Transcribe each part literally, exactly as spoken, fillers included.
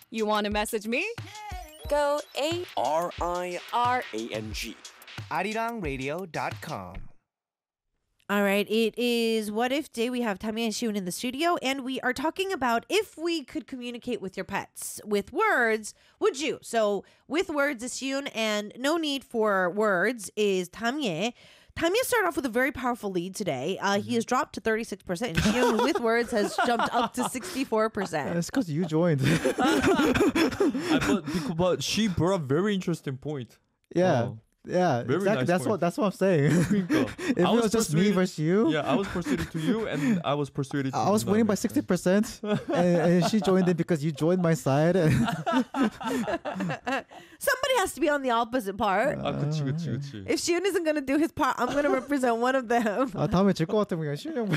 You want to message me? Go A R I R A N G. arirang radio dot com. All right, it is What If Day. We have Tammy and Shun in the studio, and we are talking about if we could communicate with your pets with words, would you? So with words is Shun, and no need for words is Tammy. Tammy started off with a very powerful lead today. Uh, he has dropped to thirty-six percent, and Shun with words has jumped up to sixty-four percent. It's because you joined. I, but, because, but she brought a very interesting point. yeah. Oh. Yeah, Very exactly. nice that's point. what that's what I'm saying. 그러니까. If it I was, just me persuaded- versus you, Yeah, I was persuaded to you, and I was persuaded to I was winning by Nami. sixty percent, and, and she joined it because you joined my side. And Somebody has to be on the opposite part. 아, 그치, 그치, 그치. If Shun isn't going to do his part, I'm going to represent one of them. 아, 다음에 질 것 같으면 그냥 실력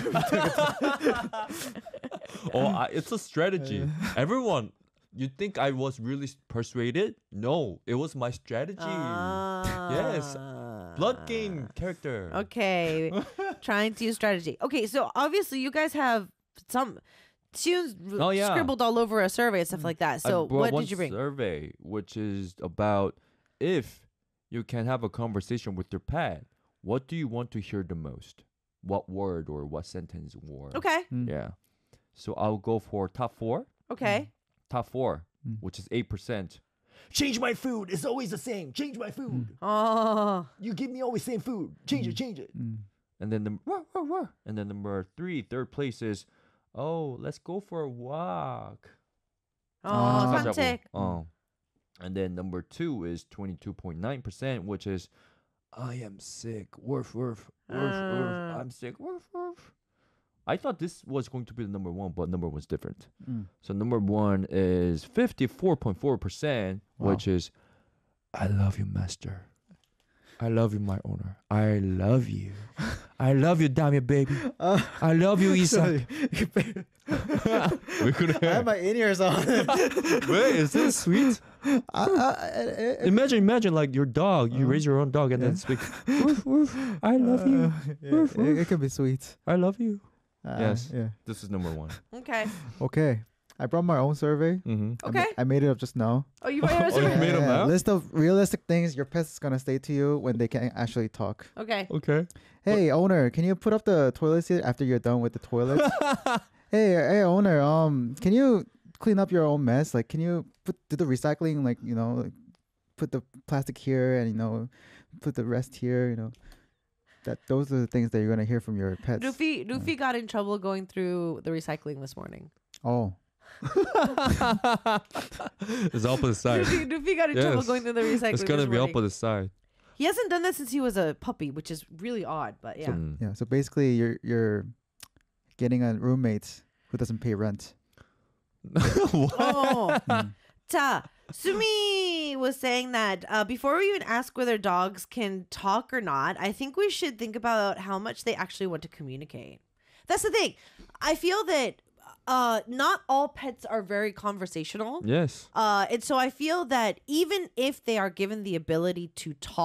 Oh, I, it's a strategy. Everyone, you think I was really persuaded? No, it was my strategy. Yes. Blood game character. Okay. Trying to use strategy. Okay, so obviously you guys have some Shun's r- Oh, yeah. scribbled all over a survey and stuff like that. So I brought what one did you bring? survey, which is about if you can have a conversation with your pet, what do you want to hear the most? What word or what sentence or Okay. yeah. So I'll go for top four. Okay. Top four, which is eight percent. Change my food. It's always the same. Change my food. Oh. You give me always same food. Change it. Change it. And then the wah, wah, wah. And then number three, third place is, oh, let's go for a walk. Oh, 가자고. 산책. 어. And then number two is twenty-two point nine percent, which is, I am sick. Woof, woof, woof, woof. I'm sick. Woof, woof. I thought this was going to be the number one, but number one's different. So number one is fifty-four point four percent, Wow. which is, I love you, master. I love you, my owner. I love you. I love you, damn it, baby. I love you, Isa. 왜 그래? I have my in-ears on. Wait, is this sweet? I, I, I, I, Imagine, imagine like your dog. You raise your own dog and then speak. Woof, woof. I love you. yeah, Woof, it, woof. it can be sweet. I love you. Uh, Yes. Yeah. This is number one. Okay. Okay. I brought my own survey. Mm-hmm. I Okay. ma- I made it up just now. Oh, you made Oh, you made them Yeah, up? List of realistic things your pet's gonna say to you when they can actually talk. Okay. Okay. Hey, owner, can you put up the toilet seat after you're done with the toilet? hey, hey, owner, um, can you clean up your own mess? Like, can you put do the recycling? Like, you know, like, put the plastic here and you know, put the rest here. You know, that those are the things that you're gonna hear from your pets. Luffy, Luffy got in trouble going through the recycling this morning. Oh, It's opposite side. Luffy, Luffy got in trouble Yes. going through the recycling It's gonna this be morning. opposite side. He hasn't done that since he was a puppy, which is really odd, but yeah. 좀 yeah. So basically, you're you're getting a roommate who doesn't pay rent. Oh. 자, Sumi was saying that uh, before we even ask whether dogs can talk or not, I think we should think about how much they actually want to communicate. That's the thing. I feel that uh, not all pets are very conversational. Yes. Uh, and so I feel that even if they are given the ability to talk,